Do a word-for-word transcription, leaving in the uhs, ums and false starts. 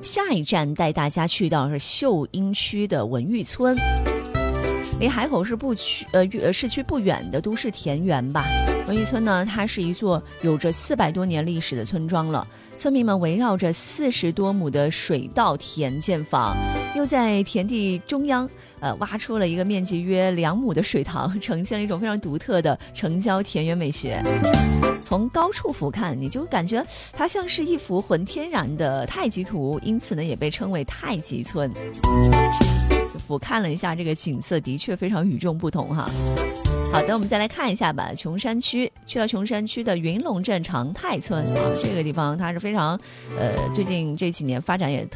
下一站带大家去到是秀英区的文玉村，离海口市不区呃市区不远的都市田园吧。文玉村呢，它是一座有着四百多年历史的村庄了。村民们围绕着四十多亩的水稻田建房，又在田地中央呃挖出了一个面积约两亩的水塘，呈现了一种非常独特的城郊田园美学。从高处俯瞰，你就感觉它像是一幅浑天然的太极图，因此呢也被称为太极村。俯瞰了一下这个景色，的确非常与众不同哈。好的，我们再来看一下吧。琼山区，去到琼山区的云龙镇长泰村啊，这个地方它是非常，呃，最近这几年发展也